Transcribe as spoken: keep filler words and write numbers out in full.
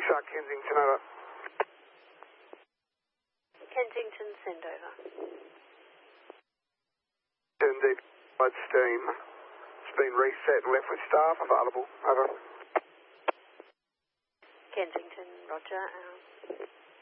Shark Kensington, over. Kensington, send over. Indeed, blood steam. It's been reset and left with staff available, over. Kensington, roger. Um,